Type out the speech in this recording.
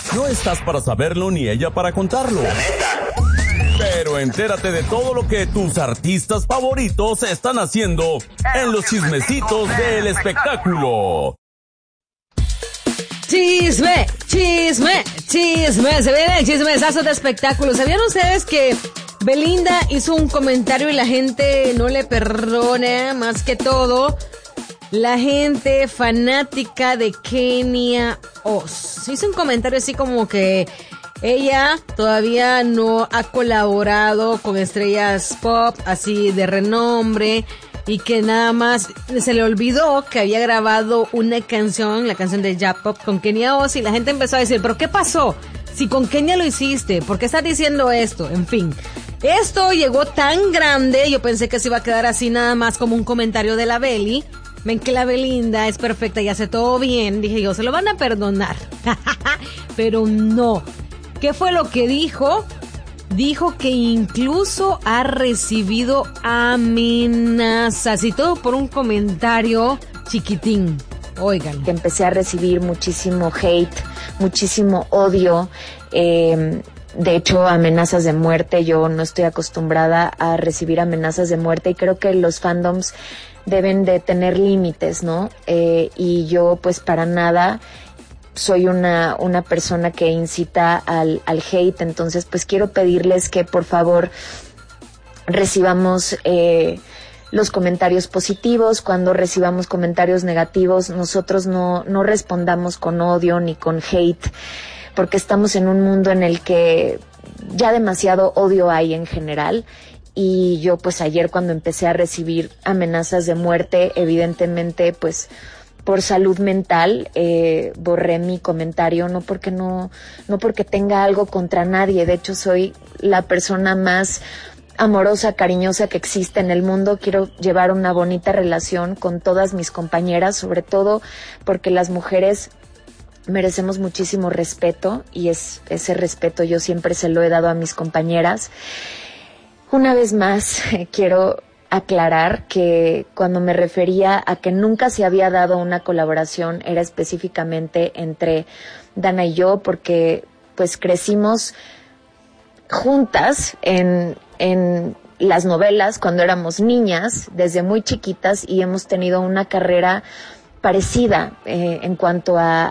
No estás para saberlo ni ella para contarlo. Pero entérate de todo lo que tus artistas favoritos están haciendo en los chismecitos del espectáculo. Chisme, chisme, chisme. Se viene el chismesazo de espectáculos. ¿Sabían ustedes que Belinda hizo un comentario y la gente no le perdona? Más que todo, la gente fanática de Kenia Oz hizo un comentario así como que ella todavía no ha colaborado con estrellas pop así de renombre y que nada más se le olvidó que había grabado una canción, la canción de Ya Pop con Kenia Oz, y la gente empezó a decir, ¿pero qué pasó? Si con Kenia lo hiciste, ¿por qué estás diciendo esto? En fin, esto llegó tan grande, yo pensé que se iba a quedar así nada más como un comentario de la Beli. Ven que la Belinda es perfecta y hace todo bien, dije yo, se lo van a perdonar. Pero no. ¿Qué fue lo que dijo? Dijo que incluso ha recibido amenazas y todo por un comentario chiquitín. Oigan. Que empecé a recibir muchísimo hate, muchísimo odio, de hecho amenazas de muerte. Yo no estoy acostumbrada a recibir amenazas de muerte y creo que los fandoms deben de tener límites, ¿no? Y yo pues para nada soy una persona que incita al hate, entonces pues quiero pedirles que por favor recibamos los comentarios positivos. Cuando recibamos comentarios negativos, nosotros no respondamos con odio ni con hate, porque estamos en un mundo en el que ya demasiado odio hay en general. Y yo pues ayer cuando empecé a recibir amenazas de muerte, evidentemente pues por salud mental borré mi comentario, no porque tenga algo contra nadie. De hecho soy la persona más amorosa, cariñosa que existe en el mundo. Quiero llevar una bonita relación con todas mis compañeras, sobre todo porque las mujeres merecemos muchísimo respeto y ese respeto yo siempre se lo he dado a mis compañeras. Una vez más, quiero aclarar que cuando me refería a que nunca se había dado una colaboración era específicamente entre Dana y yo, porque pues crecimos juntas en las novelas cuando éramos niñas, desde muy chiquitas, y hemos tenido una carrera parecida en cuanto a